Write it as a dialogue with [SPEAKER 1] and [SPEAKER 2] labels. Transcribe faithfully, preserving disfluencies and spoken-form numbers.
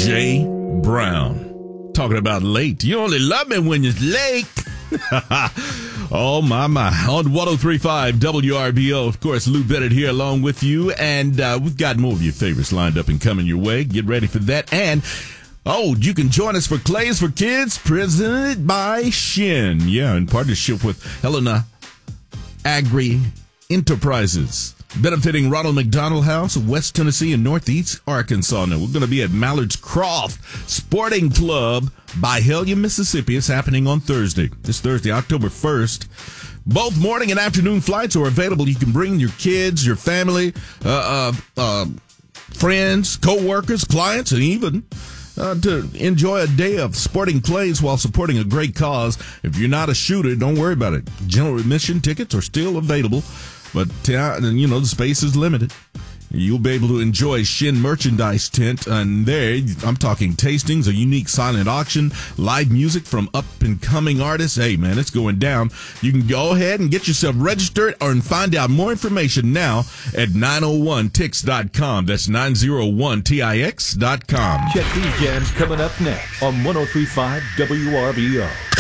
[SPEAKER 1] Jay Brown. Talking about late. You only love me when it's late. Oh, my, my. On one oh three point five W R B O, of course, Lou Bennett here along with you. And uh, we've got more of your favorites lined up and coming your way. Get ready for that. And, oh, you can join us for Clays for Kids, presented by Shin. Yeah, in partnership with Helena Agri Enterprises, benefiting Ronald McDonald House, West Tennessee, and Northeast Arkansas. Now, we're going to be at Mallard's Croft Sporting Club by Helena, Mississippi. It's happening on Thursday. This Thursday, October first. Both morning and afternoon flights are available. You can bring your kids, your family, uh, uh, uh, friends, co-workers, clients, and even Uh, to enjoy a day of sporting plays while supporting a great cause. If you're not a shooter, don't worry about it. General admission tickets are still available, but, uh, you know, the space is limited. You'll be able to enjoy Shin merchandise tent, and there, I'm talking tastings, a unique silent auction, live music from up-and-coming artists. Hey, man, it's going down. You can go ahead and get yourself registered or and find out more information now at nine oh one tix dot com. That's nine oh one tix dot com.
[SPEAKER 2] Check these jams coming up next on one oh three point five W R B O.